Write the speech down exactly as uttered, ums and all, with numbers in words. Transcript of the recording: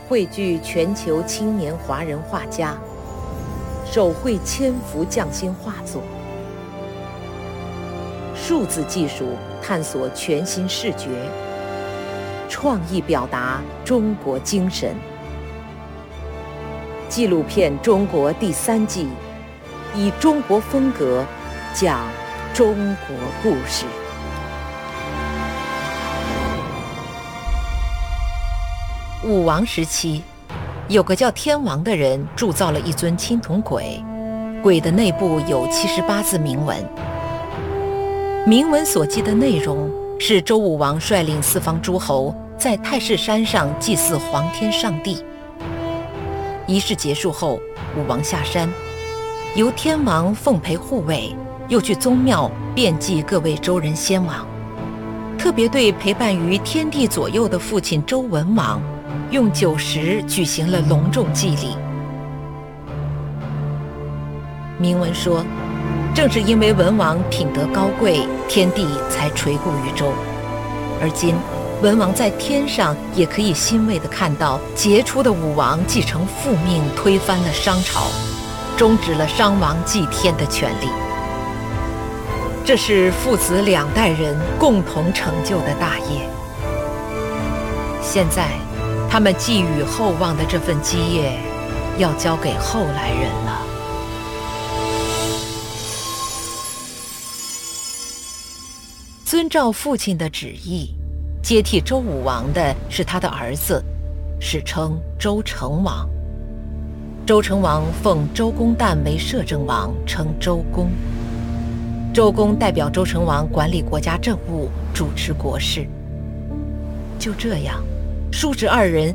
汇聚全球青年华人画家，手绘千幅匠心画作。数字技术探索全新视觉，创意表达中国精神。纪录片《中国》第三季，以中国风格讲中国故事。武王时期，有个叫天王的人铸造了一尊青铜簋，簋的内部有七十八字铭文。铭文所记的内容是周武王率领四方诸侯在太室山上祭祀皇天上帝。仪式结束后，武王下山，由天王奉陪护卫，又去宗庙遍祭各位周人先王，特别对陪伴于天地左右的父亲周文王用酒食举行了隆重祭礼。铭文说，正是因为文王品德高贵，天地才垂顾于周。而今文王在天上也可以欣慰地看到杰出的武王继承父命，推翻了商朝，终止了商王祭天的权利。这是父子两代人共同成就的大业。现在他们寄予厚望的这份基业要交给后来人了。遵照父亲的旨意，接替周武王的是他的儿子，史称周成王。周成王奉周公旦为摄政王，称周公。周公代表周成王管理国家政务，主持国事。就这样，叔侄二人